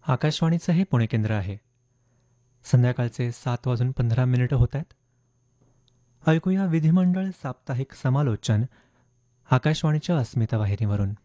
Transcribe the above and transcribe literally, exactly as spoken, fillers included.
आकाशवाणीचं हे पुणे केंद्र आहे. संध्याकाळचे सात वाजून पंधरा मिनिटं होत आहेत. ऐकूया विधिमंडळ साप्ताहिक समालोचन आकाशवाणीच्या अस्मिता वाहिनीवरून.